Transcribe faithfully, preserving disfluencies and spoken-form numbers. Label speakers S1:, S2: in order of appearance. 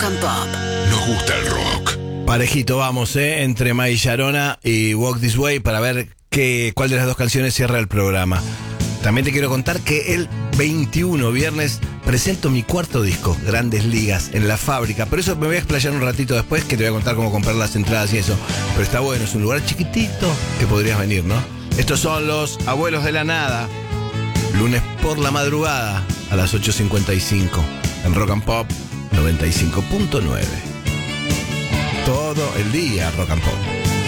S1: and Pop.
S2: Nos gusta el rock.
S3: Parejito vamos, ¿eh? Entre May Sharona y Walk This Way para ver qué, cuál de las dos canciones cierra el programa. También te quiero contar que el veintiuno, viernes, presento mi cuarto disco, Grandes Ligas, en La Fábrica. Pero eso me voy a explayar un ratito después, que te voy a contar cómo comprar las entradas y eso. Pero está bueno, es un lugar chiquitito que podrías venir, ¿no? Estos son los Abuelos de la Nada. Lunes por la madrugada a las ocho cincuenta y cinco en Rock and Pop noventa y cinco punto nueve. Todo el día Rock and Pop.